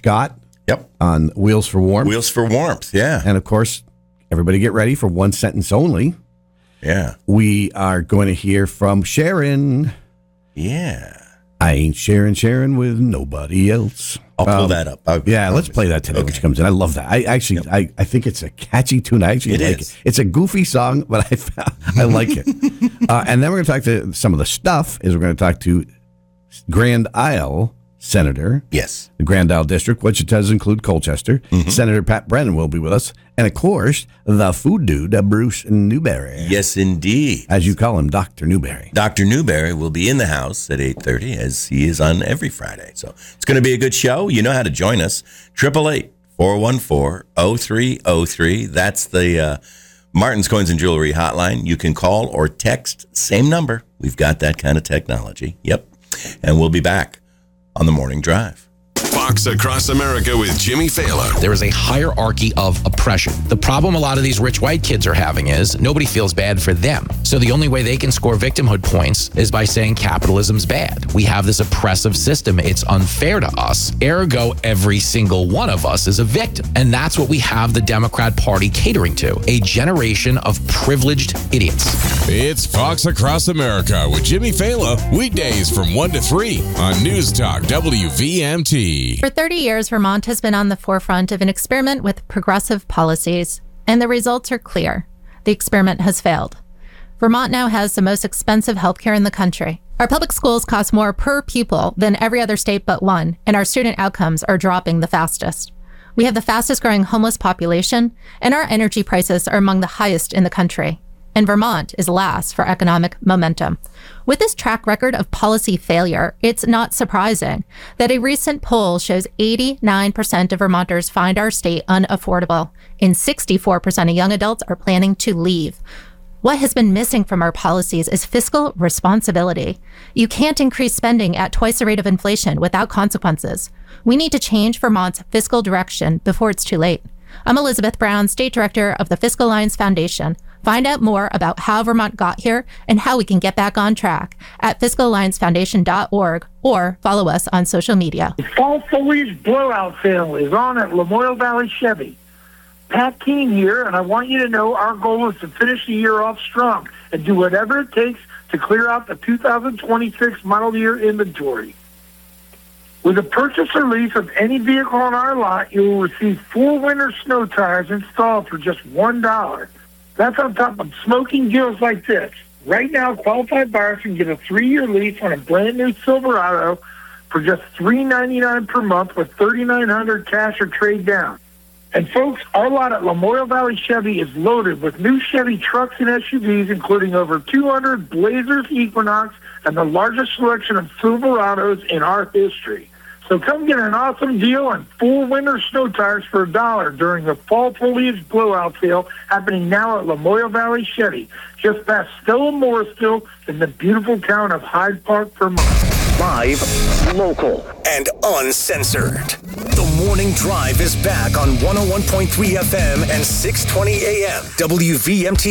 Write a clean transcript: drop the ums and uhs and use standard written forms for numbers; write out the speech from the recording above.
Scott. Yep. On Wheels for Warmth. Wheels for Warmth, yeah. And, of course, everybody get ready for One Sentence Only. Yeah. We are going to hear from Sharon. Yeah. I ain't sharing with nobody else. I'll pull that up. Let's play that today when she comes in. I love that. I think it's a catchy tune. I actually like it. It's a goofy song, but I like it. And then we're going to talk to some of the stuff. We're going to talk to Grand Isle Senator. Yes. The Grand Isle District, which does include Colchester. Mm-hmm. Senator Pat Brennan will be with us. And, of course, the food dude, Bruce Newberry. Yes, indeed. As you call him, Dr. Newberry. Dr. Newberry will be in the house at 8:30, as he is on every Friday. So it's going to be a good show. You know how to join us. 888-414-0303. That's the Martin's Coins and Jewelry hotline. You can call or text, same number. We've got that kind of technology. Yep. And we'll be back on the Morning Drive. Fox Across America with Jimmy Fallon. There is a hierarchy of oppression. The problem a lot of these rich white kids are having is nobody feels bad for them. So the only way they can score victimhood points is by saying capitalism's bad. We have this oppressive system. It's unfair to us. Ergo, every single one of us is a victim. And that's what we have the Democrat Party catering to. A generation of privileged idiots. It's Fox Across America with Jimmy Fallon. Weekdays from 1 to 3 on News Talk WVMT. For 30 years, Vermont has been on the forefront of an experiment with progressive policies, and the results are clear. The experiment has failed. Vermont now has the most expensive healthcare in the country. Our public schools cost more per pupil than every other state but one, and our student outcomes are dropping the fastest. We have the fastest growing homeless population, and our energy prices are among the highest in the country. And Vermont is last for economic momentum. With this track record of policy failure, it's not surprising that a recent poll shows 89% of Vermonters find our state unaffordable, and 64% of young adults are planning to leave. What has been missing from our policies is fiscal responsibility. You can't increase spending at twice the rate of inflation without consequences. We need to change Vermont's fiscal direction before it's too late. I'm Elizabeth Brown, State Director of the Fiscal Alliance Foundation. Find out more about how Vermont got here and how we can get back on track at fiscalalliancefoundation.org or follow us on social media. The fall foliage blowout sale is on at Lamoille Valley Chevy. Pat Keene here, and I want you to know our goal is to finish the year off strong and do whatever it takes to clear out the 2026 model year inventory. With a purchase or lease of any vehicle on our lot, you will receive 4 winter snow tires installed for just $1. That's on top of smoking deals like this. Right now, qualified buyers can get a 3-year lease on a brand new Silverado for just $399 per month with $3,900 cash or trade down. And folks, our lot at Lamoille Valley Chevy is loaded with new Chevy trucks and SUVs, including over 200 Blazers, Equinox, and the largest selection of Silverados in our history. So come get an awesome deal on 4 winter snow tires for $1 during the fall foliage blowout sale happening now at Lamoille Valley Chevy, just past Stella Morrisville in the beautiful town of Hyde Park, Vermont. Live, local, and uncensored. The Morning Drive is back on 101.3 FM and 620 AM WVMT.